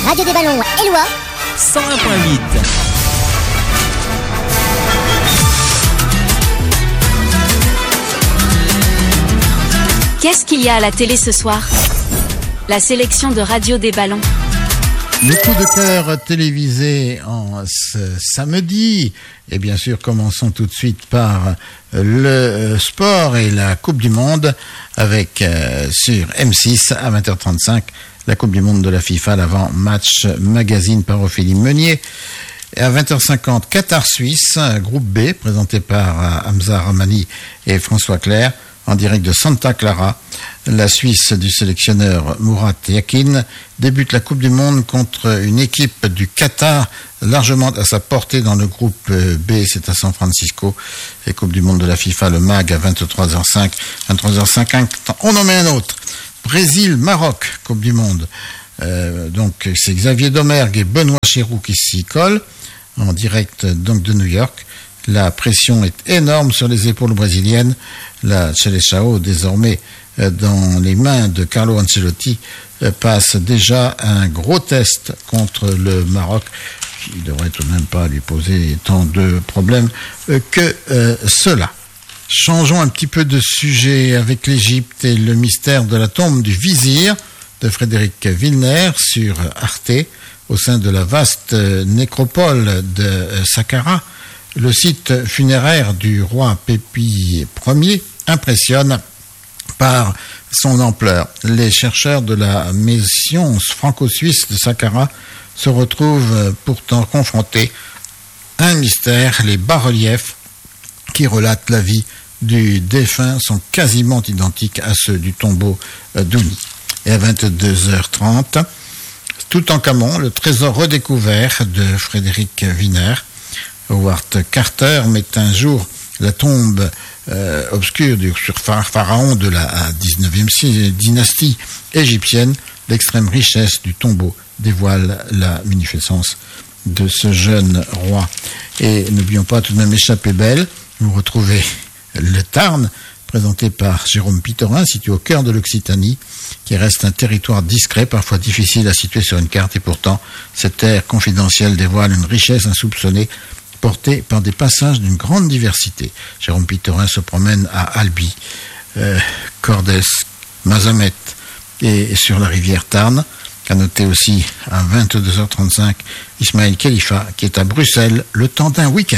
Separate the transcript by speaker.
Speaker 1: Radio des Ballons, Éloi
Speaker 2: 101.8.
Speaker 3: Qu'est-ce qu'il y a à la télé ce soir? La sélection de Radio des Ballons.
Speaker 4: Le coup de cœur télévisé en ce samedi. Et bien sûr, commençons tout de suite par le sport et la Coupe du Monde avec sur M6 à 20h35 la Coupe du Monde de la FIFA, l'avant-match magazine par Ophélie Meunier. Et à 20h50, Qatar-Suisse, groupe B, présenté par Hamza Ramani et François Clerc, en direct de Santa Clara. La Suisse du sélectionneur Murat Yakin débute la Coupe du Monde contre une équipe du Qatar largement à sa portée dans le groupe B, c'est à San Francisco. Et Coupe du Monde de la FIFA, le MAG à 23h05, 23h50. On en met un autre. Brésil-Maroc, Coupe du Monde. Donc c'est Xavier Domergue et Benoît Chéroux qui s'y collent en direct donc de New York. La pression est énorme sur les épaules brésiliennes. La Seleção, désormais dans les mains de Carlo Ancelotti, passe déjà un gros test contre le Maroc, qui ne devrait tout de même pas lui poser tant de problèmes que cela. Changeons un petit peu de sujet avec l'Égypte et le mystère de la tombe du vizir de Frédéric Wilner sur Arte, au sein de la vaste nécropole de Saqqara. Le site funéraire du roi Pépi Ier impressionne par son ampleur. Les chercheurs de la mission franco-suisse de Saqqara se retrouvent pourtant confrontés à un mystère. Les bas-reliefs qui relatent la vie du défunt sont quasiment identiques à ceux du tombeau d'Ouni. Et à 22h30, Toutankhamon, le trésor redécouvert de Frédéric Wilner. Howard Carter met un jour la tombe obscure du pharaon de la 19e dynastie égyptienne. L'extrême richesse du tombeau dévoile la munificence de ce jeune roi. Et n'oublions pas tout de même Échappée belle. Vous retrouvez le Tarn, présenté par Jérôme Pittorin, situé au cœur de l'Occitanie, qui reste un territoire discret, parfois difficile à situer sur une carte, et pourtant cette terre confidentielle dévoile une richesse insoupçonnée, portée par des passages d'une grande diversité. Jérôme Pittorin se promène à Albi, Cordès, Mazamet et sur la rivière Tarn. À noter aussi à 22h35 Ismaël Khalifa qui est à Bruxelles le temps d'un week-end.